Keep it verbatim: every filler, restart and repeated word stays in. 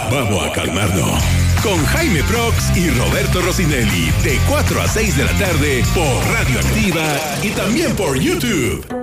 Vamos a calmarnos. Con Jaime Prox y Roberto Rossinelli, de cuatro a seis de la tarde por Radio Activa y también por YouTube.